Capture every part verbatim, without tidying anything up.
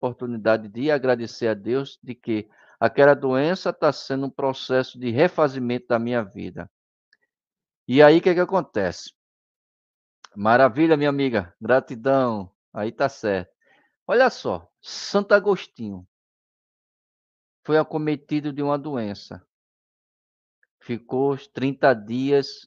oportunidade de agradecer a Deus de que aquela doença está sendo um processo de refazimento da minha vida. E aí, o que que acontece? Maravilha, minha amiga, gratidão, aí tá certo. Olha só, Santo Agostinho foi acometido de uma doença. Ficou os trinta dias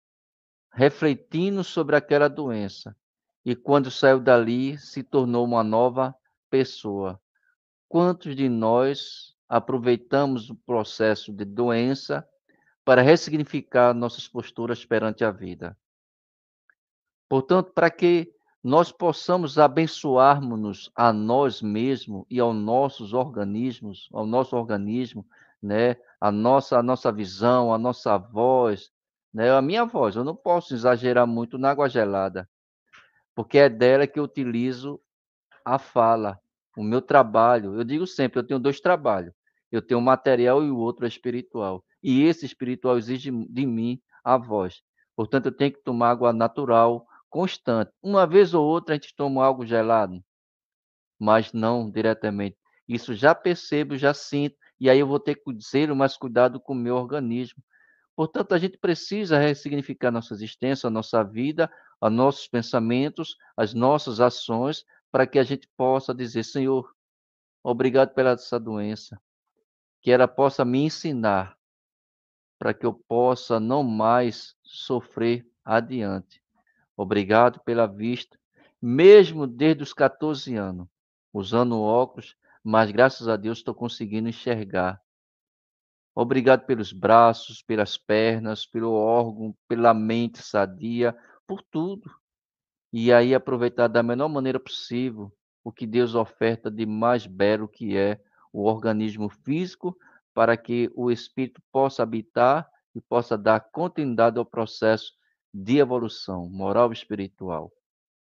refletindo sobre aquela doença. E quando saiu dali, se tornou uma nova pessoa. Quantos de nós aproveitamos o processo de doença para ressignificar nossas posturas perante a vida? Portanto, para que nós possamos abençoarmos-nos a nós mesmos e aos nossos organismos, ao nosso organismo, né? A nossa, a nossa visão, a nossa voz, né? A minha voz, eu não posso exagerar muito na água gelada, porque é dela que eu utilizo a fala, o meu trabalho. Eu digo sempre, eu tenho dois trabalhos. Eu tenho o material e o outro é espiritual. E esse espiritual exige de mim a voz. Portanto, eu tenho que tomar água natural, constante. Uma vez ou outra a gente toma algo gelado, mas não diretamente. Isso já percebo, já sinto, e aí eu vou ter que ter mais cuidado com o meu organismo. Portanto, a gente precisa ressignificar nossa existência, a nossa vida, os nossos pensamentos, as nossas ações, para que a gente possa dizer: Senhor, obrigado pela essa doença, que ela possa me ensinar, para que eu possa não mais sofrer adiante. Obrigado pela vista, mesmo desde os catorze anos, usando óculos, mas graças a Deus estou conseguindo enxergar. Obrigado pelos braços, pelas pernas, pelo órgão, pela mente sadia, por tudo. E aí aproveitar da melhor maneira possível o que Deus oferta de mais belo, que é o organismo físico, para que o espírito possa habitar e possa dar continuidade ao processo de evolução moral e espiritual.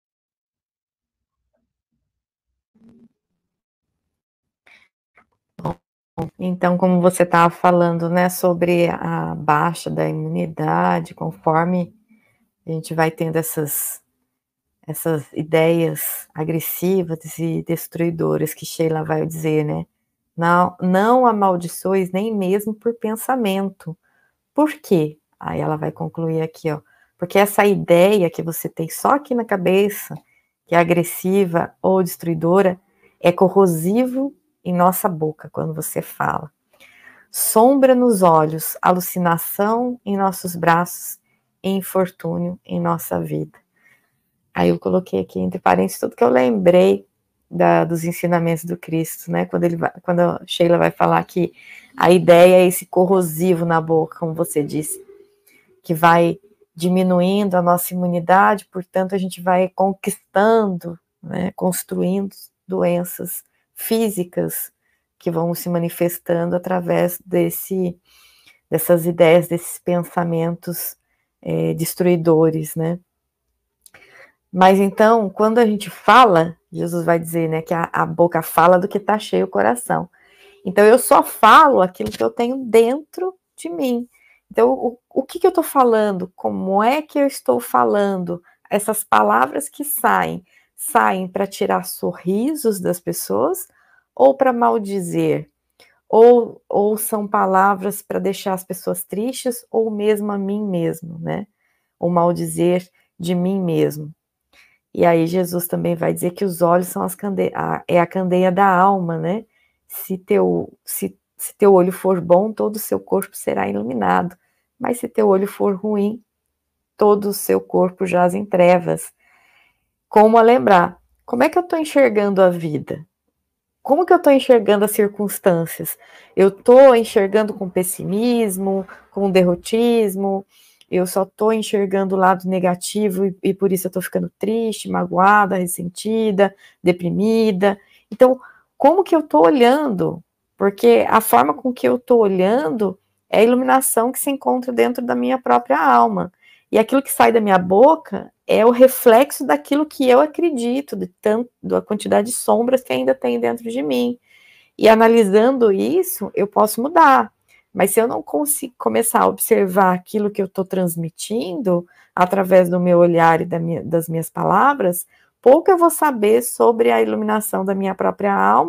Então, como você estava falando, né, sobre a baixa da imunidade, conforme a gente vai tendo essas, essas ideias agressivas e destruidoras que Sheila vai dizer, né? Não, não amaldiçoes nem mesmo por pensamento. Por quê? Aí ela vai concluir aqui, ó. Porque essa ideia que você tem só aqui na cabeça, que é agressiva ou destruidora, é corrosivo em nossa boca quando você fala. Sombra nos olhos, alucinação em nossos braços e infortúnio em nossa vida. Aí eu coloquei aqui entre parênteses tudo que eu lembrei da, dos ensinamentos do Cristo, né? Quando, ele vai, quando a Sheila vai falar que a ideia é esse corrosivo na boca, como você disse, que vai diminuindo a nossa imunidade, portanto a gente vai conquistando, né, construindo doenças físicas que vão se manifestando através desse, dessas ideias, desses pensamentos é, destruidores, né? Mas então, quando a gente fala, Jesus vai dizer, né, que a, a boca fala do que está cheio o coração. Então eu só falo aquilo que eu tenho dentro de mim. Então, o, o que, que eu estou falando? Como é que eu estou falando? Essas palavras que saem, saem para tirar sorrisos das pessoas ou para maldizer? Ou, ou são palavras para deixar as pessoas tristes ou mesmo a mim mesmo, né? Ou maldizer de mim mesmo. E aí Jesus também vai dizer que os olhos são as cande- a, é a candeia da alma, né? Se teu, se, se teu olho for bom, todo o seu corpo será iluminado. Mas se teu olho for ruim, todo o seu corpo jaz em trevas. Como a lembrar, como é que eu estou enxergando a vida? Como que eu estou enxergando as circunstâncias? Eu estou enxergando com pessimismo, com derrotismo, eu só estou enxergando o lado negativo e, e por isso eu estou ficando triste, magoada, ressentida, deprimida. Então, como que eu estou olhando? Porque a forma com que eu estou olhando é a iluminação que se encontra dentro da minha própria alma. E aquilo que sai da minha boca é o reflexo daquilo que eu acredito, de tanto, da quantidade de sombras que ainda tem dentro de mim. E analisando isso, eu posso mudar. Mas se eu não consigo começar a observar aquilo que eu estou transmitindo através do meu olhar e da minha, das minhas palavras, pouco eu vou saber sobre a iluminação da minha própria alma,